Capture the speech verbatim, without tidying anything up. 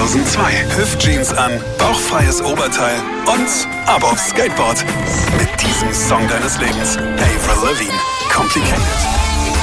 zweitausendzwei. Hüftjeans an, bauchfreies Oberteil und ab aufs Skateboard. Mit diesem Song deines Lebens. Avril Lavigne, Complicated.